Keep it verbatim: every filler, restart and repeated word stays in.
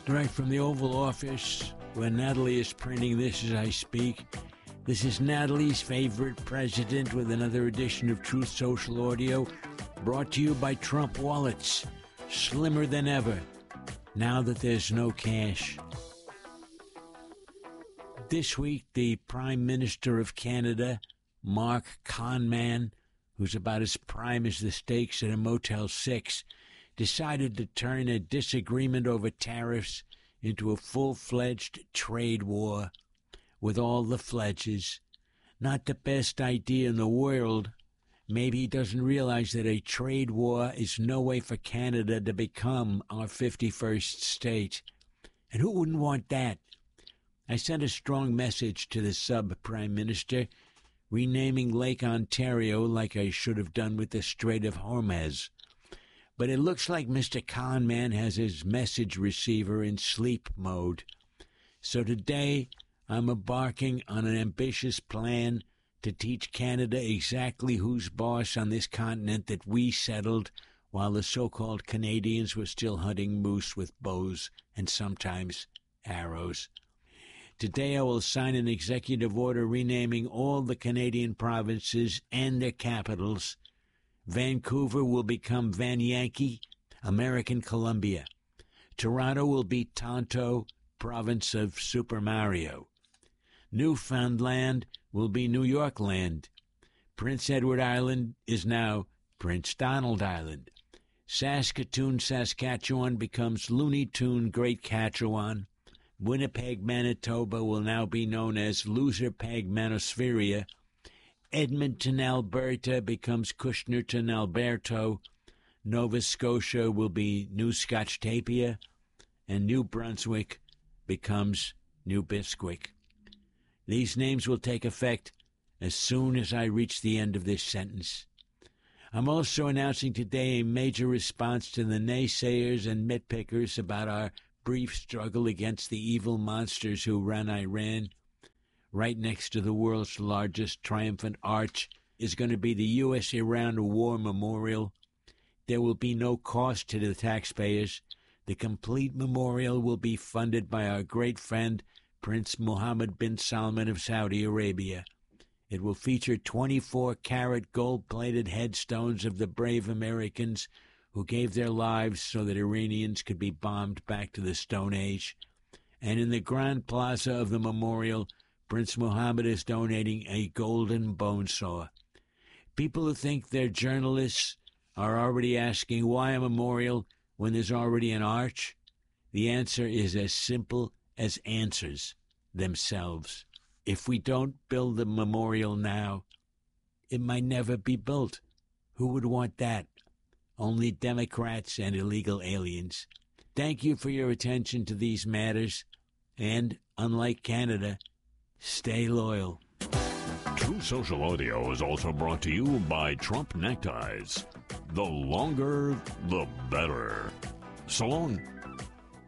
Direct from the Oval Office, where Natalie is printing this as I speak. This is Natalie's favorite president with another edition of Truth Social Audio, brought to you by Trump Wallets, slimmer than ever, now that there's no cash. This week, the Prime Minister of Canada, Mark Conman, who's about as prime as the steaks at a Motel six, decided to turn a disagreement over tariffs into a full-fledged trade war with all the fledges. Not the best idea in the world. Maybe he doesn't realize that a trade war is no way for Canada to become our fifty-first state. And who wouldn't want that? I sent a strong message to the sub-prime minister, renaming Lake Ontario like I should have done with the Strait of Hormuz. But it looks like Mister Conman has his message receiver in sleep mode. So today, I'm embarking on an ambitious plan to teach Canada exactly who's boss on this continent that we settled while the so-called Canadians were still hunting moose with bows and sometimes arrows. Today I will sign an executive order renaming all the Canadian provinces and their capitals. Vancouver will become Van Yankee, American Columbia. Toronto will be Tonto, province of Super Mario. Newfoundland will be New York Land. Prince Edward Island is now Prince Donald Island. Saskatoon, Saskatchewan becomes Looney Tune Great Catchewan. Winnipeg, Manitoba will now be known as Loserpeg Manospheria. Edmonton, Alberta becomes Kushnerton, Alberto. Nova Scotia will be New Scotchtapia. And New Brunswick becomes New Bisquick. These names will take effect as soon as I reach the end of this sentence. I'm also announcing today a major response to the naysayers and nitpickers about our brief struggle against the evil monsters who run Iran. Right next to the world's largest triumphant arch is going to be the U S Iran War Memorial. There will be no cost to the taxpayers. The complete memorial will be funded by our great friend, Prince Mohammed bin Salman of Saudi Arabia. It will feature twenty-four karat gold-plated headstones of the brave Americans who gave their lives so that Iranians could be bombed back to the Stone Age. And in the Grand Plaza of the memorial, Prince Mohammed is donating a golden bone saw. People who think they're journalists are already asking why a memorial when there's already an arch. The answer is as simple as answers themselves. If we don't build the memorial now, it might never be built. Who would want that? Only Democrats and illegal aliens. Thank you for your attention to these matters, and, unlike Canada, stay loyal. True Social Audio is also brought to you by Trump Neckties. The longer, the better. So long.